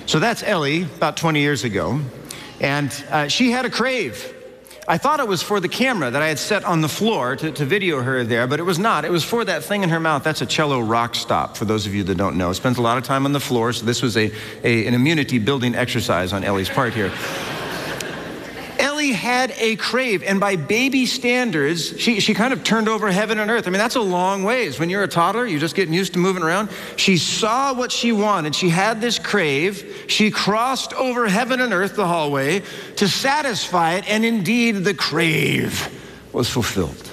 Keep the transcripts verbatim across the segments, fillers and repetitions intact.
So that's Ellie, about twenty years ago. And uh, she had a crave. I thought it was for the camera that I had set on the floor to, to video her there, but it was not. It was for that thing in her mouth. That's a cello rock stop, for those of you that don't know. It spends a lot of time on the floor, so this was a, a an immunity building exercise on Ellie's part here. Ellie had a crave, and by baby standards, she, she kind of turned over heaven and earth. I mean, that's a long ways. When you're a toddler, you're just getting used to moving around. She saw what she wanted. She had this crave. She crossed over heaven and earth, the hallway, to satisfy it, and indeed, the crave was fulfilled.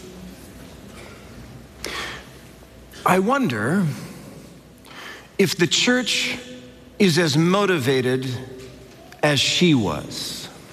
I wonder if the church is as motivated as she was.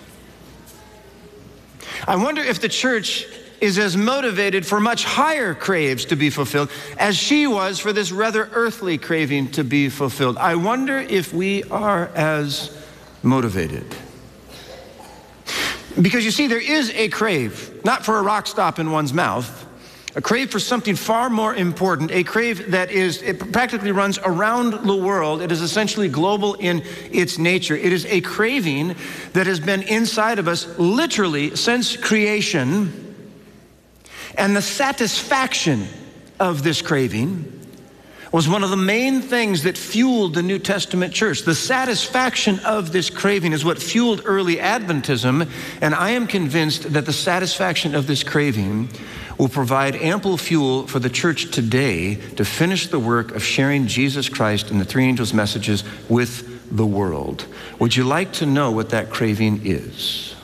I wonder if the church is as motivated for much higher craves to be fulfilled as she was for this rather earthly craving to be fulfilled. I wonder if we are as motivated. Because you see, there is a crave, not for a rock stop in one's mouth, a crave for something far more important, a crave that is, it practically runs around the world. It is essentially global in its nature. It is a craving that has been inside of us literally since creation. And the satisfaction of this craving was one of the main things that fueled the New Testament church. The satisfaction of this craving is what fueled early Adventism, and I am convinced that the satisfaction of this craving will provide ample fuel for the church today to finish the work of sharing Jesus Christ and the three angels' messages with the world. Would you like to know what that craving is?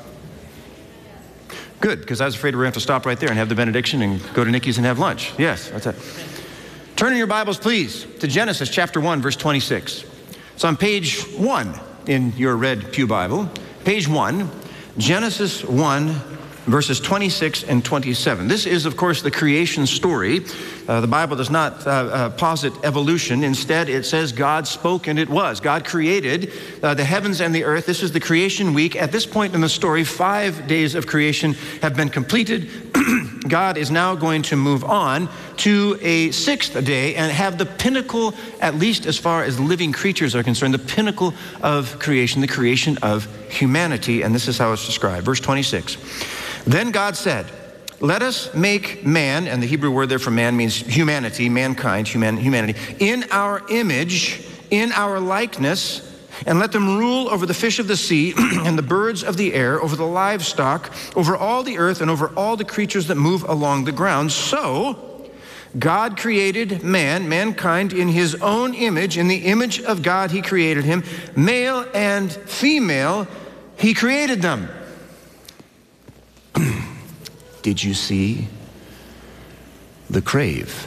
Good, because I was afraid we were going to have to stop right there and have the benediction and go to Nikki's and have lunch. Yes, that's it. Turn in your Bibles, please, to Genesis chapter one, verse twenty-six. It's on page one in your red pew Bible. Page one, Genesis one, verses twenty-six and twenty-seven. This is, of course, the creation story. Uh, the Bible does not uh, uh, posit evolution. Instead, it says God spoke and it was. God created uh, the heavens and the earth. This is the creation week. At this point in the story, five days of creation have been completed. God is now going to move on to a sixth day and have the pinnacle, at least as far as living creatures are concerned, the pinnacle of creation, the creation of humanity. And this is how it's described. Verse twenty-six. Then God said, let us make man, and the Hebrew word there for man means humanity, mankind, human, humanity, in our image, in our likeness, and let them rule over the fish of the sea and the birds of the air, over the livestock, over all the earth, and over all the creatures that move along the ground. So God created man, mankind, in his own image. In the image of God he created him. Male and female he created them. Did you see the crave?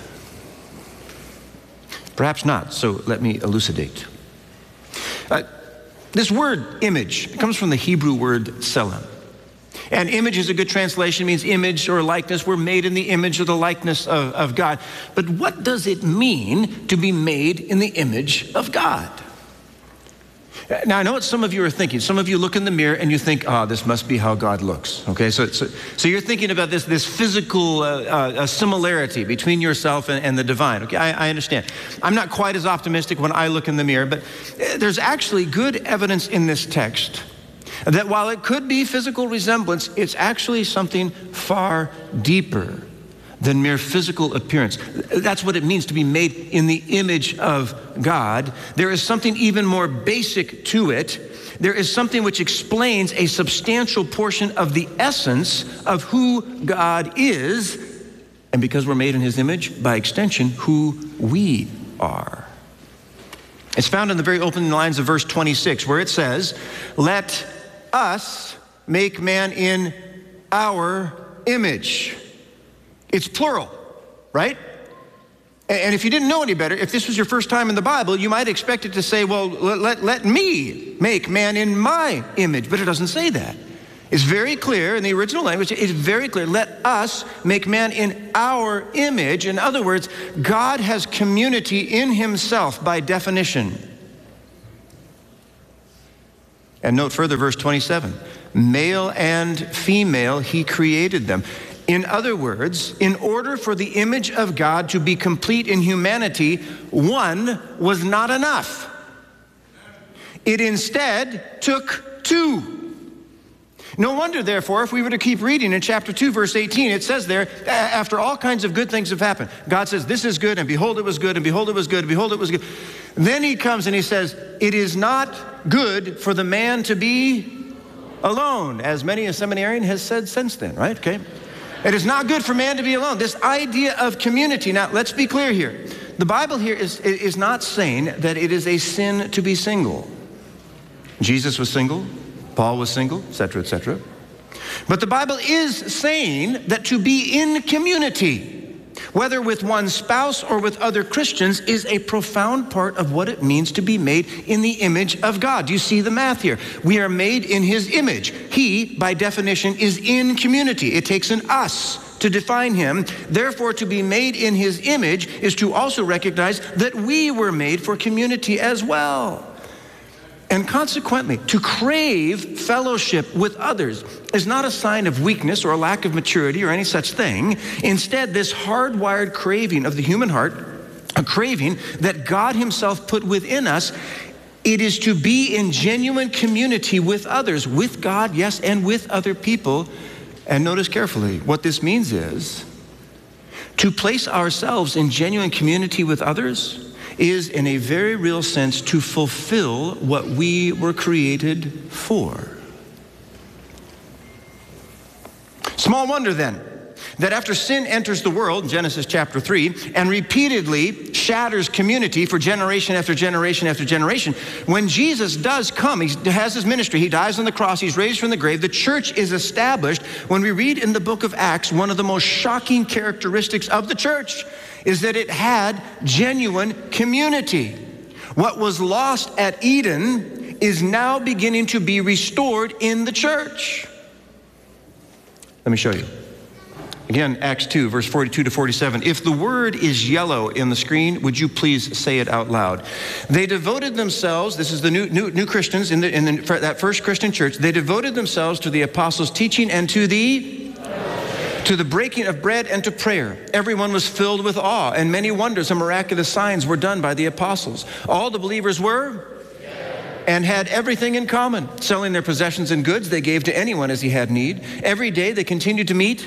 Perhaps not, so let me elucidate. Uh, this word image comes from the Hebrew word tselem. And image is a good translation, means image or likeness. We're made in the image or the likeness of, of God. But what does it mean to be made in the image of God? Now, I know what some of you are thinking. Some of you look in the mirror and you think, ah, oh, this must be how God looks. Okay, so so, so you're thinking about this, this physical uh, uh, similarity between yourself and, and the divine. Okay, I, I understand. I'm not quite as optimistic when I look in the mirror, but there's actually good evidence in this text that while it could be physical resemblance, it's actually something far deeper than mere physical appearance. That's what it means to be made in the image of God. There is something even more basic to it. There is something which explains a substantial portion of the essence of who God is, and because we're made in his image, by extension, who we are. It's found in the very opening lines of verse twenty-six, where it says, let us make man in our image. It's plural, right? And if you didn't know any better, if this was your first time in the Bible, you might expect it to say, well, let, let, let me make man in my image. But it doesn't say that. It's very clear in the original language. It's very clear. Let us make man in our image. In other words, God has community in himself by definition. And note further, verse twenty-seven. Male and female, he created them. In other words, in order for the image of God to be complete in humanity, one was not enough. It instead took two. No wonder, therefore, if we were to keep reading in chapter two, verse eighteen, it says there, after all kinds of good things have happened, God says, this is good, and behold, it was good, and behold, it was good, and behold, it was good. Then he comes and he says, it is not good for the man to be alone, as many a seminarian has said since then, right? Okay. It is not good for man to be alone. This idea of community. Now, let's be clear here. The Bible here is, is not saying that it is a sin to be single. Jesus was single. Paul was single, et cetera, et cetera. But the Bible is saying that to be in community, whether with one spouse or with other Christians, is a profound part of what it means to be made in the image of God. Do you see the math here? We are made in his image. He, by definition, is in community. It takes an us to define him. Therefore, to be made in his image is to also recognize that we were made for community as well. And consequently, to crave fellowship with others is not a sign of weakness or a lack of maturity or any such thing. Instead, this hardwired craving of the human heart, a craving that God himself put within us, it is to be in genuine community with others, with God, yes, and with other people. And notice carefully, what this means is to place ourselves in genuine community with others is in a very real sense to fulfill what we were created for. Small wonder then that after sin enters the world, in Genesis chapter three, and repeatedly shatters community for generation after generation after generation, when Jesus does come, he has his ministry, he dies on the cross, he's raised from the grave, the church is established. When we read in the book of Acts, one of the most shocking characteristics of the church is that it had genuine community. What was lost at Eden is now beginning to be restored in the church. Let me show you. Again, Acts two, verse forty-two to forty-seven. If the word is yellow in the screen, would you please say it out loud? They devoted themselves, this is the new new, new Christians in, the, in the, that first Christian church, they devoted themselves to the apostles' teaching and to the to the breaking of bread and to prayer. Everyone was filled with awe, and many wonders and miraculous signs were done by the apostles. All the believers were and had everything in common. Selling their possessions and goods, they gave to anyone as he had need. Every day they continued to meet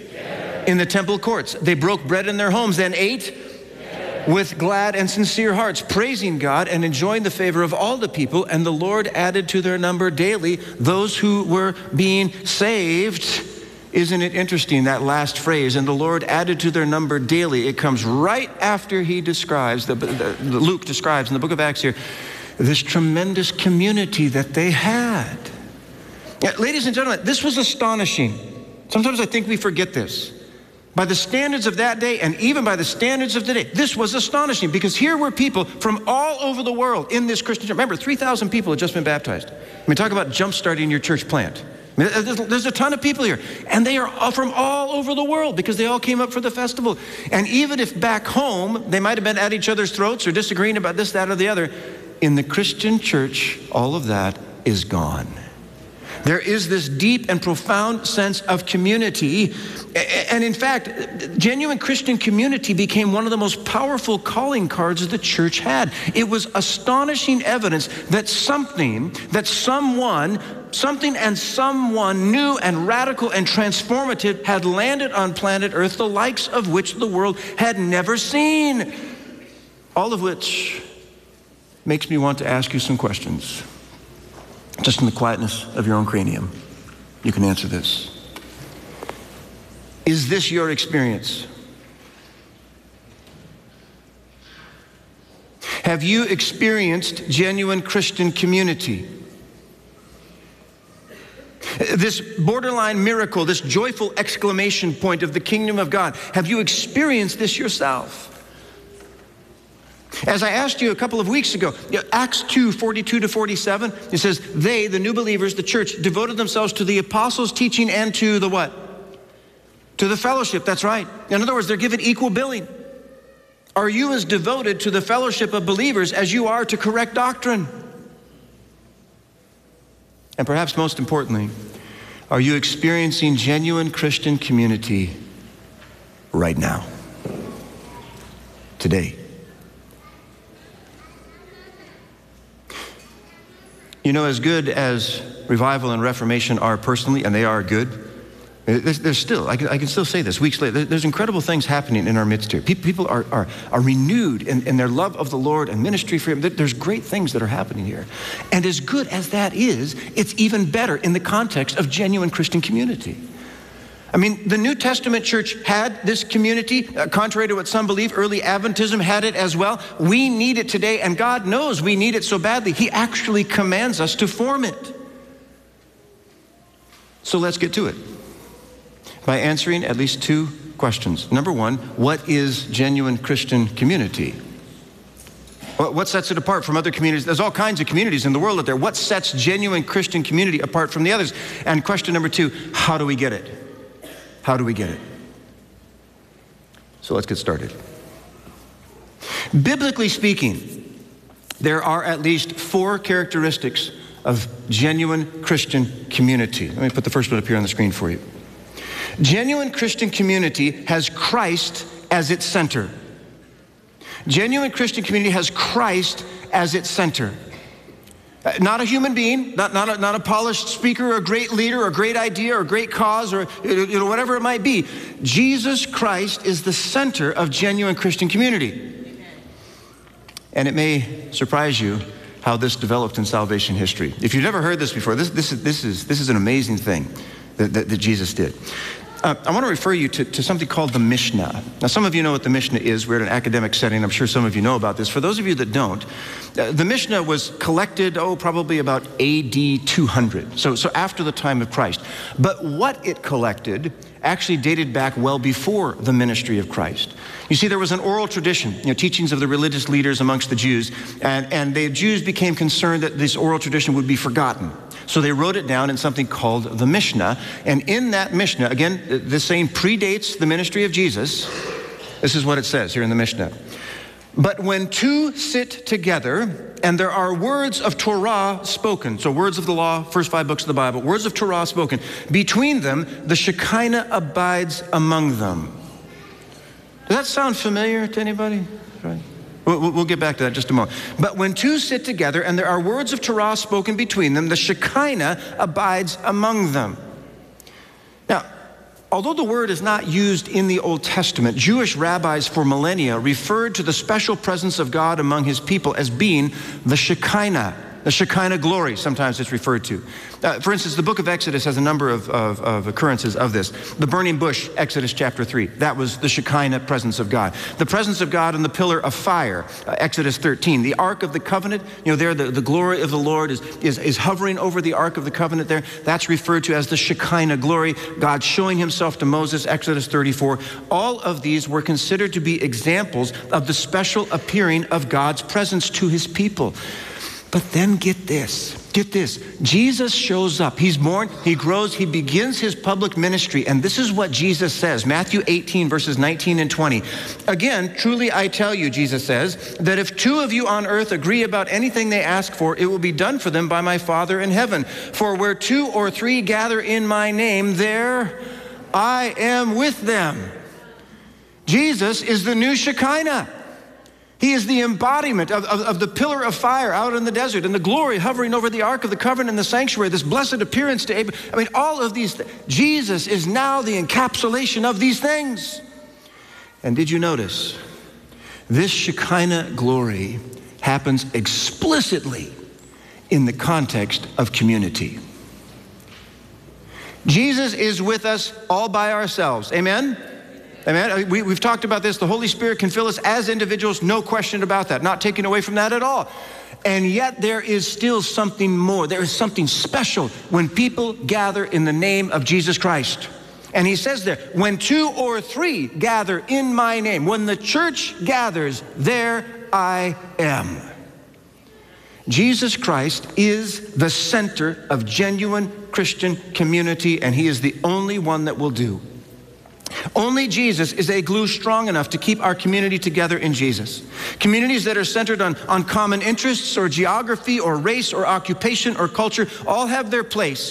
in the temple courts. They broke bread in their homes and ate with glad and sincere hearts, praising God and enjoying the favor of all the people. And the Lord added to their number daily those who were being saved. Isn't it interesting, that last phrase, and the Lord added to their number daily? It comes right after he describes, the, the, the Luke describes in the book of Acts here, this tremendous community that they had. Yeah, ladies and gentlemen, this was astonishing. Sometimes I think we forget this. By the standards of that day, and even by the standards of today, this was astonishing, because here were people from all over the world in this Christian church. Remember, three thousand people had just been baptized. I mean, talk about jump-starting your church plant. I mean, there's, there's a ton of people here, and they are all from all over the world because they all came up for the festival. And even if back home they might have been at each other's throats or disagreeing about this, that, or the other, in the Christian church, all of that is gone. There is this deep and profound sense of community. And in fact, genuine Christian community became one of the most powerful calling cards the church had. It was astonishing evidence that something, that someone, something and someone new and radical and transformative had landed on planet Earth, the likes of which the world had never seen. All of which makes me want to ask you some questions. Just in the quietness of your own cranium, you can answer this. Is this your experience? Have you experienced genuine Christian community? This borderline miracle, this joyful exclamation point of the kingdom of God, have you experienced this yourself? As I asked you a couple of weeks ago, Acts two, forty-two to forty-seven, it says, they, the new believers, the church, devoted themselves to the apostles' teaching and to the what? To the fellowship, that's right. In other words, they're given equal billing. Are you as devoted to the fellowship of believers as you are to correct doctrine? And perhaps most importantly, are you experiencing genuine Christian community right now? Today? You know, as good as revival and reformation are personally, and they are good, there's, there's still, I can, I can still say this, weeks later, there's incredible things happening in our midst here. People, people are, are, are renewed in, in their love of the Lord and ministry for Him. There's great things that are happening here. And as good as that is, it's even better in the context of genuine Christian community. I mean, the New Testament church had this community, uh, contrary to what some believe. Early Adventism had it as well. We need it today, and God knows we need it so badly. He actually commands us to form it. So let's get to it by answering at least two questions. Number one, what is genuine Christian community? What sets it apart from other communities? There's all kinds of communities in the world out there. What sets genuine Christian community apart from the others? And question number two, how do we get it? How do we get it? So let's get started. Biblically speaking, there are at least four characteristics of genuine Christian community. Let me put the first one up here on the screen for you. Genuine Christian community has Christ as its center. Genuine Christian community has Christ as its center. Not a human being, not, not, a, not a polished speaker or a great leader or a great idea or a great cause or you know, whatever it might be. Jesus Christ is the center of genuine Christian community. And it may surprise you how this developed in salvation history. If you've never heard this before, this, this, is, this, is, this is an amazing thing that, that, that Jesus did. Uh, I want to refer you to, to something called the Mishnah. Now, some of you know what the Mishnah is. We're in an academic setting. I'm sure some of you know about this. For those of you that don't, uh, the Mishnah was collected, oh, probably about A D two hundred, so, so after the time of Christ. But what it collected actually dated back well before the ministry of Christ. You see, there was an oral tradition, you know, teachings of the religious leaders amongst the Jews, and, and the Jews became concerned that this oral tradition would be forgotten. So they wrote it down in something called the Mishnah. And in that Mishnah, again, this saying predates the ministry of Jesus. This is what it says here in the Mishnah. But when two sit together and there are words of Torah spoken, so words of the law, first five books of the Bible, words of Torah spoken, between them, the Shekinah abides among them. Does that sound familiar to anybody? Right. We'll, we'll get back to that in just a moment. But when two sit together and there are words of Torah spoken between them, the Shekinah abides among them. Now, although the word is not used in the Old Testament, Jewish rabbis for millennia referred to the special presence of God among His people as being the Shekinah. The Shekinah glory, sometimes it's referred to. Uh, for instance, the book of Exodus has a number of, of, of occurrences of this. The burning bush, Exodus chapter three, that was the Shekinah presence of God. The presence of God in the pillar of fire, uh, Exodus thirteen. The Ark of the Covenant, you know, there the, the glory of the Lord is, is, is hovering over the Ark of the Covenant there. That's referred to as the Shekinah glory. God showing Himself to Moses, Exodus thirty-four. All of these were considered to be examples of the special appearing of God's presence to His people. But then get this, get this. Jesus shows up. He's born, He grows, He begins His public ministry. And this is what Jesus says, Matthew eighteen, verses nineteen and twenty. Again, truly I tell you, Jesus says, that if two of you on earth agree about anything they ask for, it will be done for them by my Father in heaven. For where two or three gather in my name, there I am with them. Jesus is the new Shekinah. He is the embodiment of, of, of the pillar of fire out in the desert and the glory hovering over the Ark of the Covenant in the sanctuary, this blessed appearance to Abraham. I mean, all of these, th- Jesus is now the encapsulation of these things. And did you notice, this Shekinah glory happens explicitly in the context of community. Jesus is with us all by ourselves, amen? Amen. We, we've talked about this. The Holy Spirit can fill us as individuals, no question about that. Not taken away from that at all. And yet there is still something more. There is something special when people gather in the name of Jesus Christ. And He says there, when two or three gather in my name, when the church gathers, there I am. Jesus Christ is the center of genuine Christian community, and He is the only one that will do. Only Jesus is a glue strong enough to keep our community together in Jesus. Communities that are centered on, on common interests or geography or race or occupation or culture all have their place.